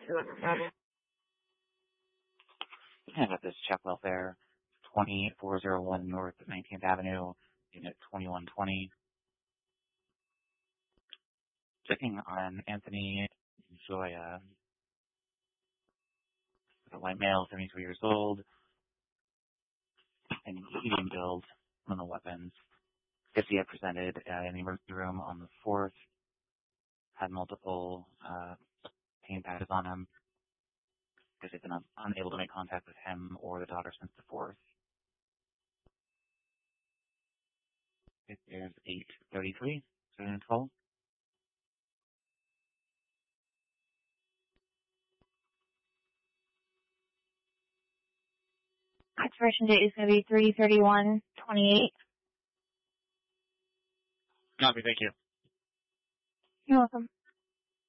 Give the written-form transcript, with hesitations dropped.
Yeah, got this check welfare, 2401 North 19th Avenue, unit 2120. Checking on Anthony Joya, a white male, 73 years old, and eating build, criminal weapons. If he had presented in the emergency room on the 4th, had multiple pain patches on him, because they've been unable to make contact with him or the daughter since the 4th. It is 8:33, 7:12. Expiration date is going to be 3/31/28. Copy, thank you. You're welcome.